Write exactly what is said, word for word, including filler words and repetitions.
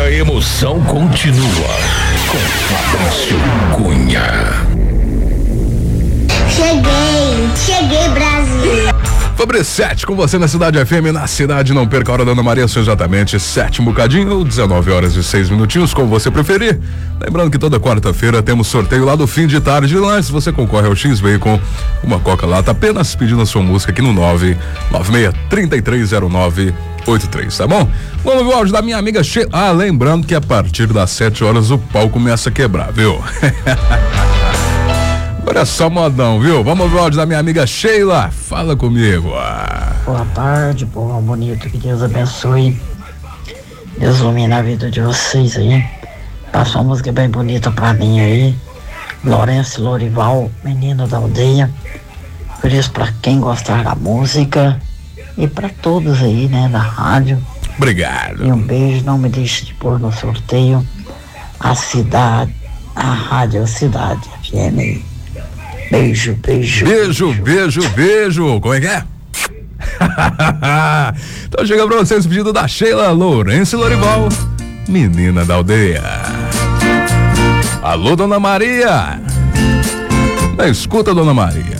A emoção continua com Fabrício Cunha. Cheguei, cheguei, Brasil. Fabre sete com você na Cidade F M, na cidade. Não perca a hora da Ana Maria, são exatamente sete um bocadinho, dezenove horas e seis minutinhos, como você preferir. Lembrando que toda quarta-feira temos sorteio lá do fim de tarde. Lá, se você concorre ao X-Bay com uma Coca Lata, apenas pedindo a sua música aqui no nove nove seis, três três zero nove oito três, tá bom? Vamos ver o áudio da minha amiga Sheila. Ah, lembrando que a partir das sete horas o pau começa a quebrar, viu? Agora é só modão, viu? Vamos ver o áudio da minha amiga Sheila. Fala comigo. Ah. Boa tarde, povo bonito. Que Deus abençoe. Deus ilumine a vida de vocês aí. Passa uma música bem bonita pra mim aí. Lourenço Lorival, menino da aldeia. Por isso, pra quem gostar da música e pra todos aí, né, da rádio. Obrigado. E um beijo, não me deixe de pôr no sorteio a cidade, a rádio Cidade F M aí. Beijo, beijo. Beijo, beijo, beijo. Como é que é? Então chega pra vocês o pedido da Sheila Lourenço Lorival, menina da aldeia. Alô, Dona Maria. Na escuta, Dona Maria.